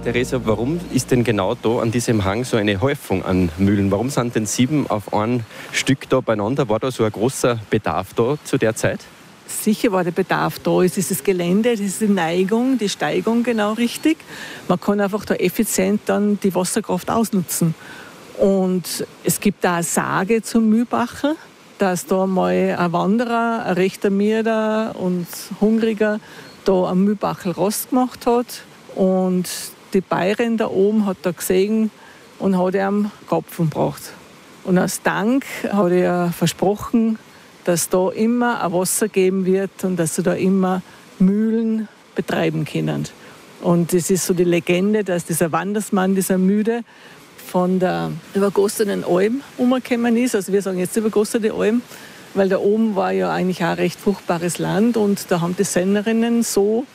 Theresa, warum ist denn genau da an diesem Hang so eine Häufung an Mühlen? Warum sind denn 7 auf ein Stück da beieinander? War da so ein großer Bedarf da zu der Zeit? Sicher war der Bedarf da. Es ist das Gelände, das ist die Neigung, die Steigung genau richtig. Man kann einfach da effizient dann die Wasserkraft ausnutzen. Und es gibt da eine Sage zum Mühlbacher, dass da mal ein Wanderer, ein rechter Mierder und Hungriger da am Mühlbachel Rost gemacht hat. Und die Bayerin da oben hat da gesehen und hat ihm Kopfen gebracht. Und als Dank hat er versprochen, dass da immer ein Wasser geben wird und dass sie da immer Mühlen betreiben können. Und das ist so die Legende, dass dieser Wandersmann, dieser Müde, von der übergossenen Alm umgekommen ist. Also wir sagen jetzt übergossene Alm, weil da oben war ja eigentlich auch ein recht fruchtbares Land und da haben die Sennerinnen so,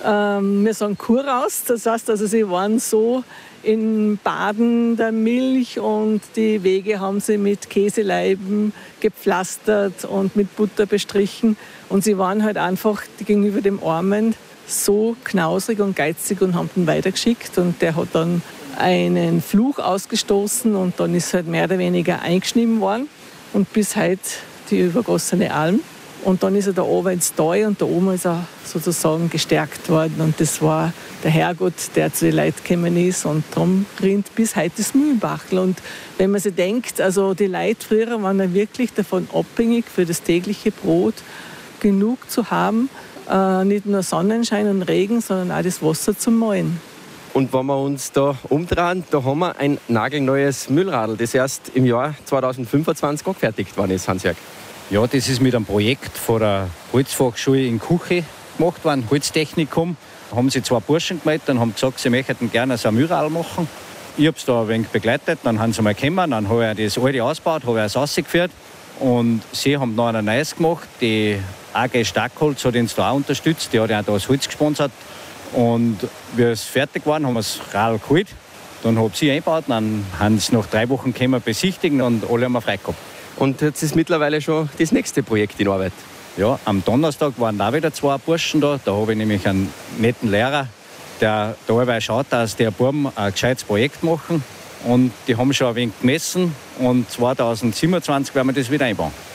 wir sagen Kur raus, das heißt also sie waren so in Baden der Milch und die Wege haben sie mit Käseleiben gepflastert und mit Butter bestrichen und sie waren halt einfach gegenüber dem Armen so knausrig und geizig und haben ihn weitergeschickt und der hat dann einen Fluch ausgestoßen und dann ist halt mehr oder weniger eingeschnitten worden und bis heute die übergossene Alm. Und dann ist er da oben ins Tal und da oben ist er sozusagen gestärkt worden und das war der Herrgott, der zu den Leuten gekommen ist und darum rinnt bis heute das Mühlenbachel. Und wenn man sich denkt, also die Leute früher waren ja wirklich davon abhängig, für das tägliche Brot genug zu haben, nicht nur Sonnenschein und Regen, sondern auch das Wasser zum Mahlen. Und wenn wir uns da umdrehen, da haben wir ein nagelneues Mühlradl, das erst im Jahr 2025 angefertigt worden ist, Hansjörg. Ja, das ist mit einem Projekt von der Holzfachschule in Kuche gemacht worden, Holztechnikum. Da haben sie 2 Burschen gemeldet und haben gesagt, sie möchten gerne so ein Mühlradl machen. Ich habe es da ein wenig begleitet, dann haben sie mal gekommen, dann habe ich das alte ausgebaut, habe es rausgeführt und sie haben noch ein neues gemacht. Die AG Stackholz hat uns da auch unterstützt, die hat ja auch das Holz gesponsert. Und wie es fertig war, haben wir das Radl geholt. Dann habe ich sie eingebaut, dann haben sie nach 3 Wochen gekommen besichtigen und alle haben wir frei gehabt. Und jetzt ist mittlerweile schon das nächste Projekt in Arbeit. Ja, am Donnerstag waren auch wieder 2 Burschen da. Da habe ich nämlich einen netten Lehrer, der dabei schaut, dass die Buben ein gescheites Projekt machen. Und die haben schon ein wenig gemessen und 2027 werden wir das wieder einbauen.